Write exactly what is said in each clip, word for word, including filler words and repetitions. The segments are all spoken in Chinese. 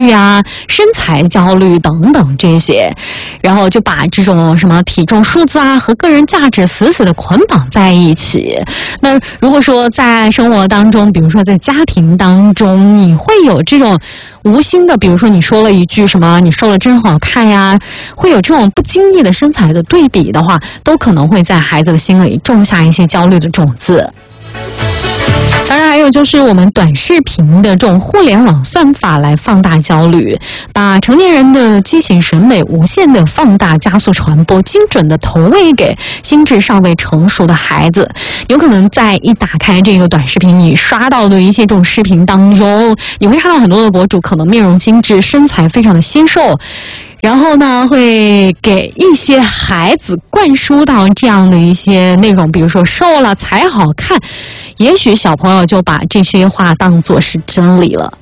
啊、身材焦虑等等这些，然后就把这种什么体重数字啊和个人价值死死的捆绑在一起。那如果说在生活当中，比如说在家庭当中，你会有这种无心的，比如说你说了一句什么你瘦了真好看呀，会有这种不经意的身材的对比的话，都可能会在孩子的心里种下一些焦虑的种子。当然还有就是我们短视频的这种互联网算法来放大焦虑，把成年人的畸形审美无限的放大、加速传播，精准的投喂给心智尚未成熟的孩子。有可能在一打开这个短视频，你刷到的一些这种视频当中，你会看到很多的博主可能面容精致，身材非常的纤瘦，然后呢，会给一些孩子灌输到这样的一些内容，比如说瘦了才好看，也许小朋友就把这些话当作是真理了。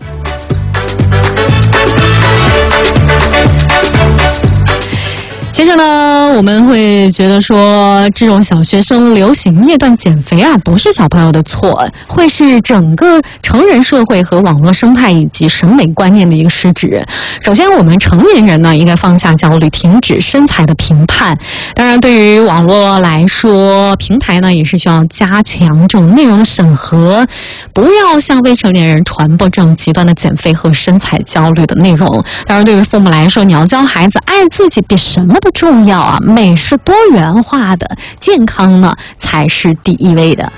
接着呢，我们会觉得说，这种小学生流行夜断减肥啊，不是小朋友的错，会是整个成人社会和网络生态以及审美观念的一个失职。首先，我们成年人呢，应该放下焦虑，停止身材的评判。当然，对于网络来说，平台呢也是需要加强这种内容的审核，不要向未成年人传播这种极端的减肥和身材焦虑的内容。当然，对于父母来说，你要教孩子爱自己比什么都重要啊！美是多元化的，健康呢才是第一位的。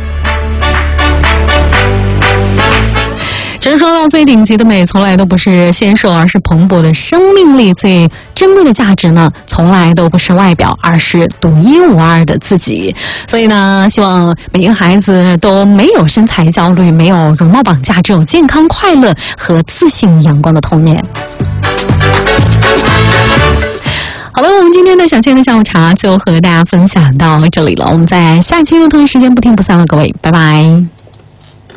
只是说到最顶级的美，从来都不是纤瘦，而是蓬勃的生命力。最珍贵的价值呢，从来都不是外表，而是独一无二的自己。所以呢，希望每一个孩子都没有身材焦虑，没有容貌绑架，只有健康、快乐和自信、阳光的童年。好了，我们今天的小千的下午茶就和大家分享到这里了。我们在下期的同一时间不听不散了，各位，拜拜。